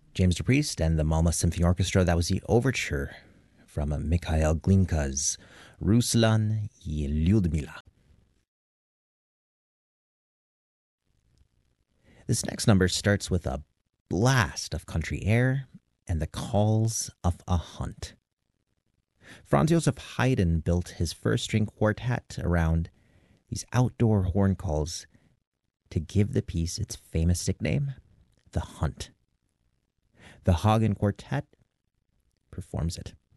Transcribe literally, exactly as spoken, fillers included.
James DePriest and the Malmo Symphony Orchestra. That was the overture from Mikhail Glinka's Ruslan y Lyudmila. This next number starts with a blast of country air and the calls of a hunt. Franz Joseph Haydn built his first string quartet around these outdoor horn calls to give the piece its famous nickname, The Hunt. The Hagen Quartet performs it.